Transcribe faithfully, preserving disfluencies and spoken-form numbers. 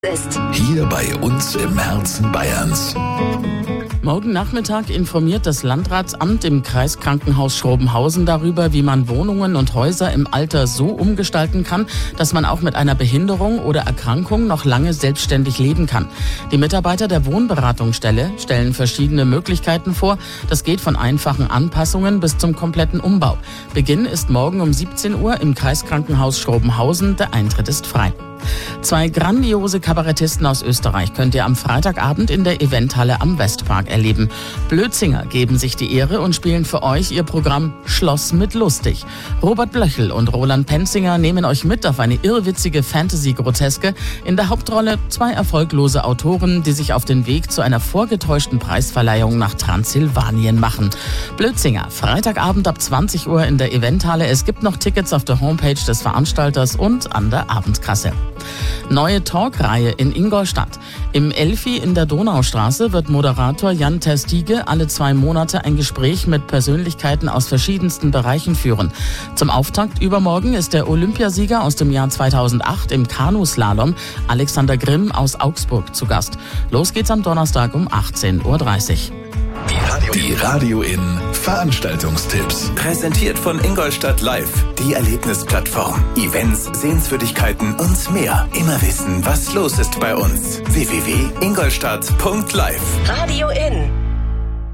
ist. Hier bei uns im Herzen Bayerns. Morgen Nachmittag informiert das Landratsamt im Kreiskrankenhaus Schrobenhausen darüber, wie man Wohnungen und Häuser im Alter so umgestalten kann, dass man auch mit einer Behinderung oder Erkrankung noch lange selbstständig leben kann. Die Mitarbeiter der Wohnberatungsstelle stellen verschiedene Möglichkeiten vor. Das geht von einfachen Anpassungen bis zum kompletten Umbau. Beginn ist morgen um siebzehn Uhr im Kreiskrankenhaus Schrobenhausen. Der Eintritt ist frei. Zwei grandiose Kabarettisten aus Österreich könnt ihr am Freitagabend in der Eventhalle am Westpark erleben. Blödzinger geben sich die Ehre und spielen für euch ihr Programm Schloss mit Lustig. Robert Blöchel und Roland Penzinger nehmen euch mit auf eine irrwitzige Fantasy-Groteske. In der Hauptrolle zwei erfolglose Autoren, die sich auf den Weg zu einer vorgetäuschten Preisverleihung nach Transsilvanien machen. Blödzinger, Freitagabend ab zwanzig Uhr in der Eventhalle. Es gibt noch Tickets auf der Homepage des Veranstalters und an der Abendkasse. Neue Talkreihe in Ingolstadt. Im Elfi in der Donaustraße wird Moderator Jan Terstiege alle zwei Monate ein Gespräch mit Persönlichkeiten aus verschiedensten Bereichen führen. Zum Auftakt übermorgen ist der Olympiasieger aus dem Jahr zweitausendacht im Kanuslalom, Alexander Grimm aus Augsburg, zu Gast. Los geht's am Donnerstag um achtzehn Uhr dreißig. Die Radio in Veranstaltungstipps. Präsentiert von Ingolstadt Live, die Erlebnisplattform. Events, Sehenswürdigkeiten und mehr. Immer wissen, was los ist bei uns. w w w punkt ingolstadt punkt live. Radio in.